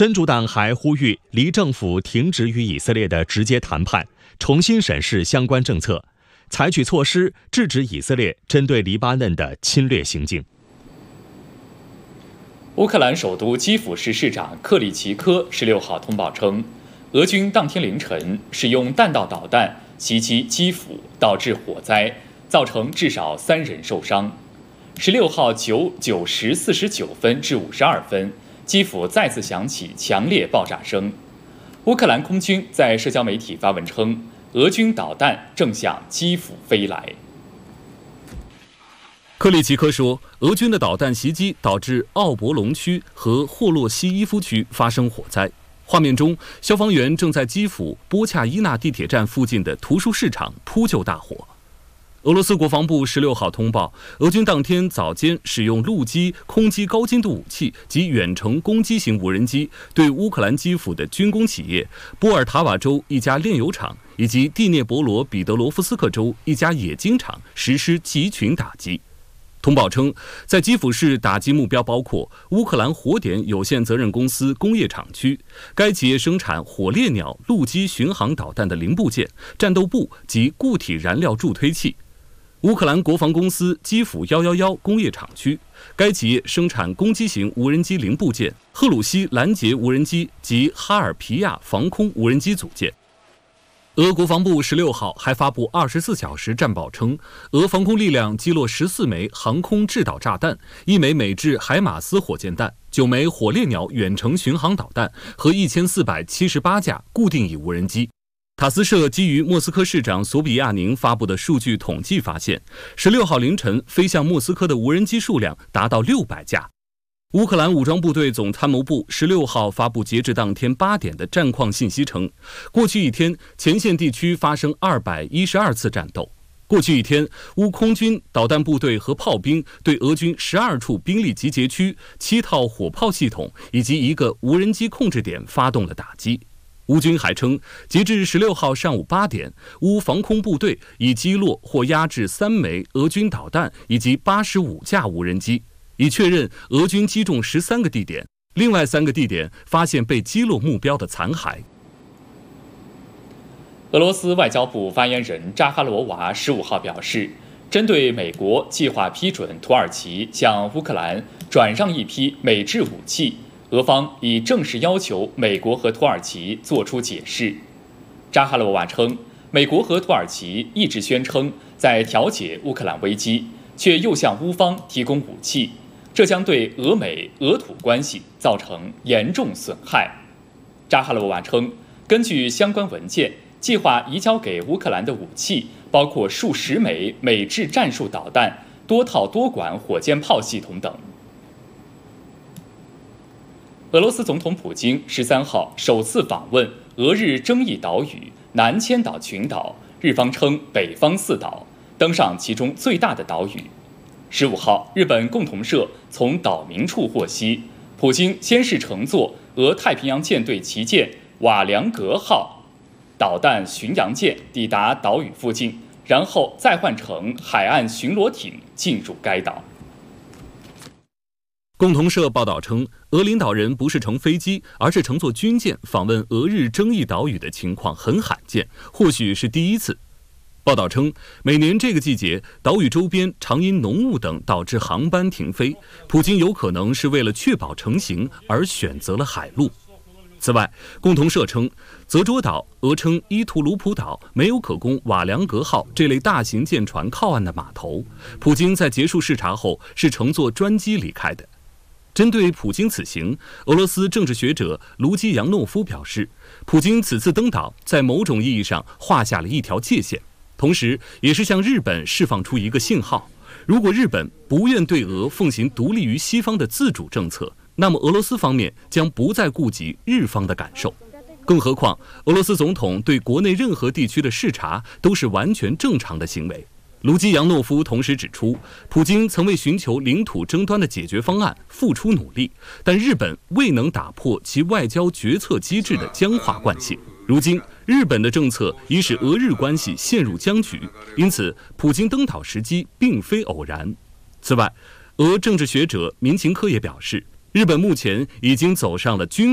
真主党还呼吁黎政府停止与以色列的直接谈判，重新审视相关政策，采取措施制止以色列针对黎巴嫩的侵略行径。 乌克兰首都基辅市市长克里奇科16号通报称，俄军当天凌晨使用弹道导弹袭击基辅，导致火灾，造成至少3人受伤。16号9时49分至52分，基辅再次响起强烈爆炸声。乌克兰空军在社交媒体发文称，俄军导弹正向基辅飞来。 克里奇科说，俄军的导弹袭击导致奥博龙区和霍洛西伊夫区发生火灾。画面中，消防员正在基辅波恰伊纳地铁站附近的图书市场扑救大火。俄罗斯国防部16号通报，俄军当天早间使用陆基、空基高精度武器及远程攻击型无人机，对乌克兰基辅的军工企业、波尔塔瓦州一家炼油厂以及第聂伯罗彼得罗夫斯克州一家冶金厂实施集群打击。通报称，在基辅市打击目标包括乌克兰火点有限责任公司工业厂区，该企业生产火烈鸟陆基巡航导弹的零部件、战斗部及固体燃料助推器；乌克兰国防公司基辅111工业厂区，该企业生产攻击型无人机零部件、赫鲁西拦截无人机及哈尔皮亚防空无人机组件。俄国防部16号还发布24小时战报称，俄防空力量击落14枚航空制导炸弹、1枚美制海马斯火箭弹、9枚火烈鸟远程巡航导弹和1478架固定翼无人机。塔斯社基于莫斯科市长索比亚宁发布的数据统计发现，16号凌晨飞向莫斯科的无人机数量达到600架。乌克兰武装部队总参谋部16号发布截至当天8点的战况信息称，过去一天前线地区发生212次战斗。过去一天，乌空军导弹部队和炮兵对俄军12处兵力集结区、7套火炮系统以及1个无人机控制点发动了打击。乌军还称，截至16号上午8点，乌防空部队已击落或压制3枚俄军导弹以及85架无人机，已确认俄军击中13个地点，另外3个地点发现被击落目标的残骸。 俄罗斯外交部发言人扎哈罗娃15号表示，针对美国计划批准土耳其向乌克兰转让一批美制武器，俄方已正式要求美国和土耳其作出解释。扎哈罗娃称，美国和土耳其一直宣称在调解乌克兰危机，却又向乌方提供武器，这将对俄美俄土关系造成严重损害。扎哈罗娃称，根据相关文件，计划移交给乌克兰的武器包括数十枚美制战术导弹、多套多管火箭炮系统等。俄罗斯总统普京13号首次访问俄日争议岛屿南千岛群岛，日方称北方四岛，登上其中最大的岛屿。15号，日本共同社从岛民处获悉，普京先是乘坐俄太平洋舰队旗舰瓦良格号导弹巡洋舰抵达岛屿附近，然后再换乘海岸巡逻艇进入该岛。 共同社报道称，俄领导人不是乘飞机，而是乘坐军舰访问俄日争议岛屿的情况很罕见，或许是第一次。报道称，每年这个季节，岛屿周边常因浓雾等导致航班停飞，普京有可能是为了确保成行而选择了海路。此外，共同社称，泽卓岛俄称伊图鲁普岛没有可供瓦良格号这类大型舰船靠岸的码头，普京在结束视察后是乘坐专机离开的。针对普京此行，俄罗斯政治学者卢基扬诺夫表示，普京此次登岛在某种意义上画下了一条界限，同时也是向日本释放出一个信号，如果日本不愿对俄奉行独立于西方的自主政策，那么俄罗斯方面将不再顾及日方的感受。更何况，俄罗斯总统对国内任何地区的视察都是完全正常的行为。卢基扬诺夫同时指出，普京曾为寻求领土争端的解决方案付出努力，但日本未能打破其外交决策机制的僵化惯性。如今，日本的政策已使俄日关系陷入僵局，因此普京登岛时机并非偶然。此外，俄政治学者民勤科也表示，日本目前已经走上了军